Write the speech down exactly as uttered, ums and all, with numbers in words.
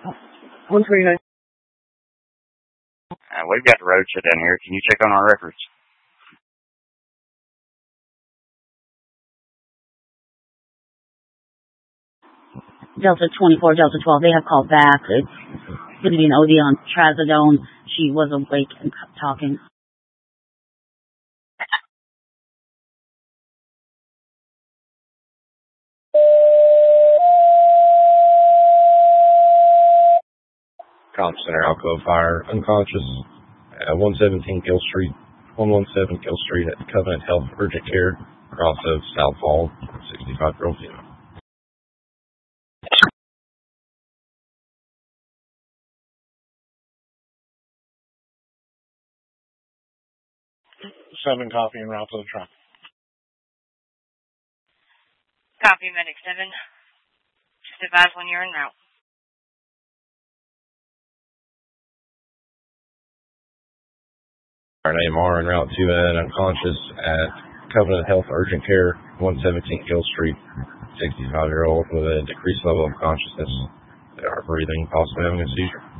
one twenty-nine. Uh, we've got the road shut down here. Can you check on our records? Delta twenty-four, Delta twelve, they have called back. It's going to be an O D on trazodone. She was awake and talking. Comp Center, Alcove Fire, unconscious at one seventeen Gill Street, one seventeen Gill Street at Covenant Health Urgent Care, across of South Fall, sixty-five-year-old female. Seven copy en route to the truck. Copy, Medic seven. Just advise when you're en route. Our name are en route to an unconscious at Covenant Health Urgent Care, one seventeen Gill Street, sixty-five-year-old with a decreased level of consciousness. They are breathing, possibly having a seizure.